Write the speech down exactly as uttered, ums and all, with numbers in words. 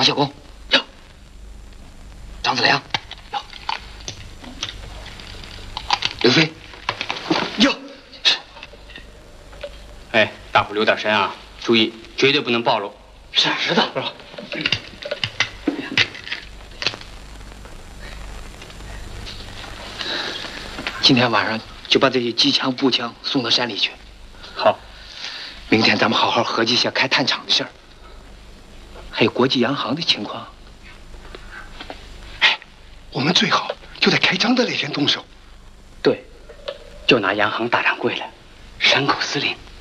王小公，有；张子良，有；刘飞，有。 哎，大伙留点神啊！注意，绝对不能暴露。 是知道。今天晚上就把这些机枪、步枪送到山里去。 好。 明天咱们好好合计一下开炭厂的事儿，还有国际洋行的情况。 哎，我们最好就在开张的那天动手。 对，就拿洋行大掌柜了，山口司令